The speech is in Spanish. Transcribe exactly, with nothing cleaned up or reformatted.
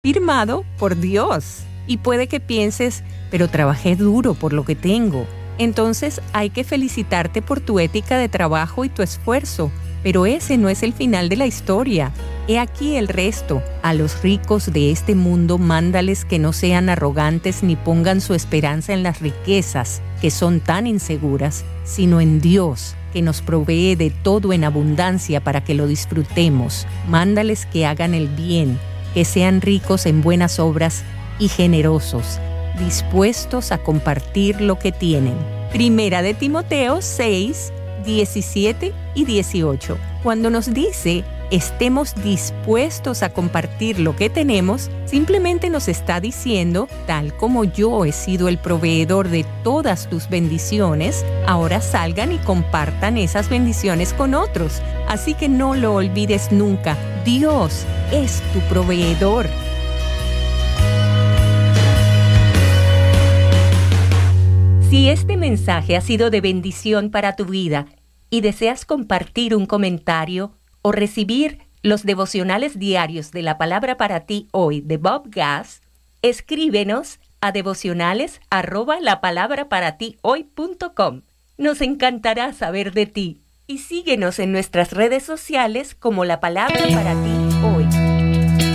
firmado por Dios. Y puede que pienses, pero trabajé duro por lo que tengo. Entonces hay que felicitarte por tu ética de trabajo y tu esfuerzo. Pero ese no es el final de la historia. He aquí el resto. A los ricos de este mundo mándales que no sean arrogantes ni pongan su esperanza en las riquezas, que son tan inseguras, sino en Dios, que nos provee de todo en abundancia para que lo disfrutemos. Mándales que hagan el bien, que sean ricos en buenas obras y generosos, dispuestos a compartir lo que tienen. Primera de Timoteo seis, diecisiete y dieciocho. Cuando nos dice estemos dispuestos a compartir lo que tenemos, simplemente nos está diciendo, tal como yo he sido el proveedor de todas tus bendiciones, ahora salgan y compartan esas bendiciones con otros. Así que no lo olvides nunca, Dios es tu proveedor. Si este mensaje ha sido de bendición para tu vida y deseas compartir un comentario o recibir los devocionales diarios de la palabra para ti hoy de Bob Gass, escríbenos a devocionales arroba la palabra para ti hoy punto com. Nos encantará saber de ti y síguenos en nuestras redes sociales como La Palabra para Ti Hoy.